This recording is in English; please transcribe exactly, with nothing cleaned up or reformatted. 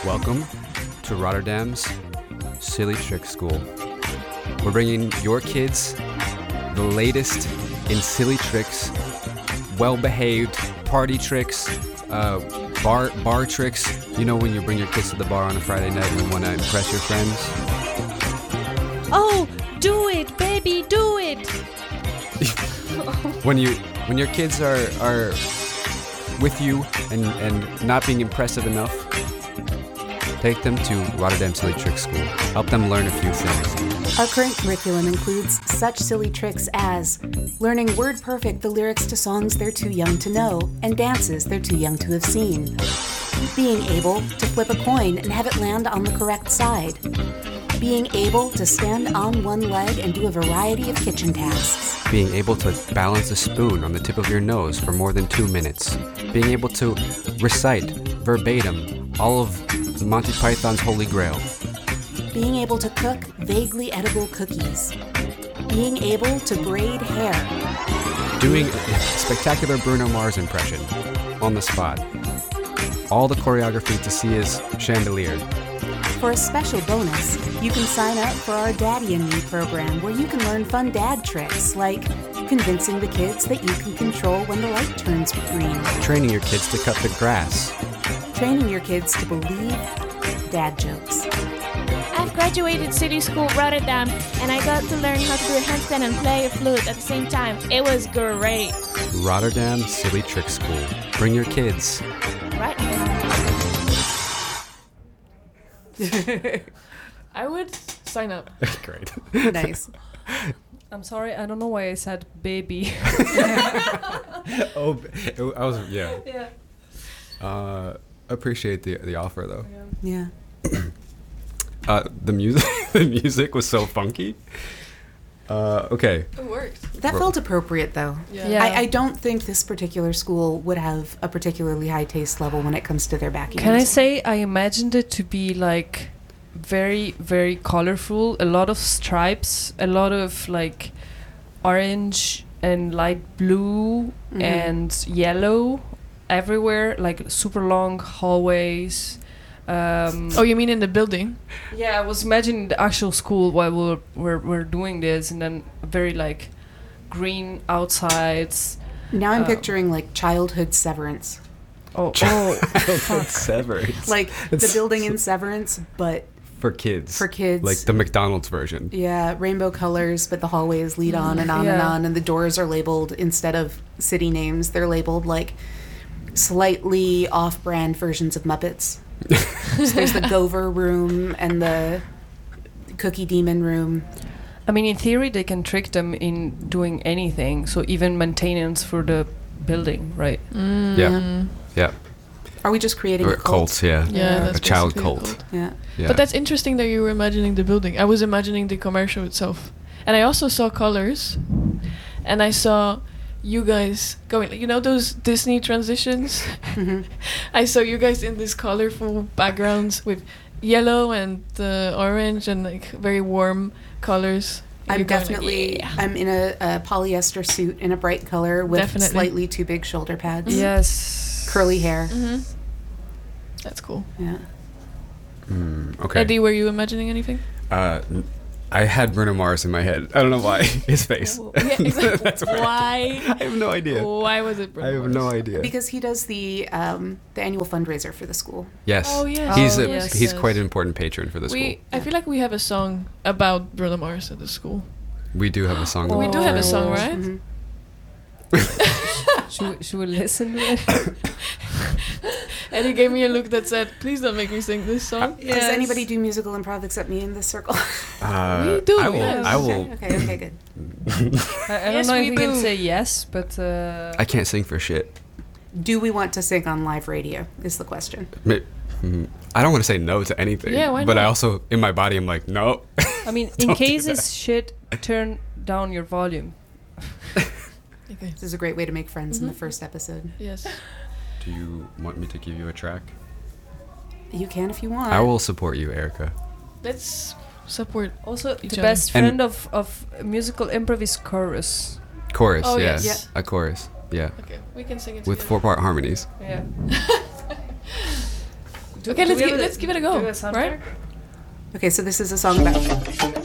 Welcome to Rotterdam's Silly Trick School. We're bringing your kids the latest in silly tricks, well-behaved party tricks, uh, bar bar tricks. You know when you bring your kids to the bar on a Friday night and you want to impress your friends? Oh, do it, baby, do it! when you when your kids are are with you and, and not being impressive enough, take them to Rotterdam Silly Trick School. Help them learn a few things. Our current curriculum includes such silly tricks as learning word perfect the lyrics to songs they're too young to know and dances they're too young to have seen. Being able to flip a coin and have it land on the correct side. Being able to stand on one leg and do a variety of kitchen tasks. Being able to balance a spoon on the tip of your nose for more than two minutes. Being able to recite verbatim all of Monty Python's Holy Grail. Being able to cook vaguely edible cookies. Being able to braid hair. Doing a spectacular Bruno Mars impression on the spot. All the choreography to see is chandelier. For a special bonus, you can sign up for our Daddy and Me program where you can learn fun dad tricks like convincing the kids that you can control when the light turns green. Training your kids to cut the grass. Training your kids to believe dad jokes. I've graduated City School Rotterdam, and I got to learn how to do a handstand and play a flute at the same time. It was great. Rotterdam Silly Trick School. Bring your kids. Right now. I would sign up. Great. Nice. I'm sorry, I don't know why I said baby. oh, it, I was yeah. Yeah. Uh, appreciate the the offer though. Yeah. Uh, the music the music was so funky. Uh, okay. It worked. That felt appropriate, though. Yeah. Yeah. I, I don't think this particular school would have a particularly high taste level when it comes to their backing. Can I music. say I imagined it to be like very, very colorful, a lot of stripes, a lot of like orange and light blue Mhm. and yellow everywhere, like super long hallways. Um, Oh, you mean in the building? yeah, I was imagining the actual school while we we're, we're, we're doing this, and then very like green outsides. Now I'm Um, picturing like childhood Severance. Oh, oh, Fuck. Severance. Like the It's building so- in Severance, but for kids. for kids. Like the McDonald's version. Yeah, rainbow colors, but the hallways lead on and on and Yeah. on, and the doors are labeled, instead of city names, they're labeled like slightly off-brand versions of Muppets. So there's the Gover room and the Cookie Demon room. I mean, in theory, they can trick them in doing anything. So even maintenance for the building, right? Mm. Yeah. Yeah. Are we just creating Or a cult? cults, yeah. Yeah, a that's child basically a cult. cult. Yeah. Yeah. But that's interesting that you were imagining the building. I was imagining the commercial itself. And I also saw colors. And I saw you guys going, you know those Disney transitions? Mhm. I saw you guys in these colorful backgrounds with yellow and uh, orange and like very warm colors. And I'm you're going like, definitely, yeah. I'm in a, a polyester suit in a bright color with Definitely. slightly too big shoulder pads. Yes. Curly hair. Mhm. That's cool. Yeah. Mm, okay. Eddie, were you imagining anything? Uh, n- I had Bruno Mars in my head. I don't know why. His face. Yeah, exactly. That's weird. Why? I have no idea. Why was it Bruno I have Mars? no idea. Because he does the um, the annual fundraiser for the school. Yes. Oh, yes. He's Oh, a, yes, he's yes. quite an important patron for the We, school. I feel like we have a song about Bruno Mars at the school. We do have a song. We do have a song, Oh. right? Mhm. Should we, should we listen to it? And he gave me a look that said, "Please don't make me sing this song." Does anybody do musical improv except me in this circle? Uh, We do, I will. yes. I will. Okay, okay, okay, good. I, I Yes, don't know we if we can do. say yes, but uh, I can't sing for shit. Do we want to sing on live radio? Is the question. Ma- mhm. I don't want to say no to anything. Yeah, why But I not? also, in my body, I'm like, no. I mean, in Don't do case that. it's shit, turn down your volume. Okay. This is a great way to make friends in the Mhm. first episode. Yes. Do you want me to give you a track? You can if you want. I will support you, Erica. Let's support. Also, Each the other. best And- friend of, of musical improv is chorus. Chorus, Oh, yeah. yes. Yeah. A chorus, yeah. Okay, we can sing it With together. four-part harmonies. Yeah. Do- Okay, do let's we gi- have a- let's give it a go, do we have a soundtrack? right? Okay, so this is a song about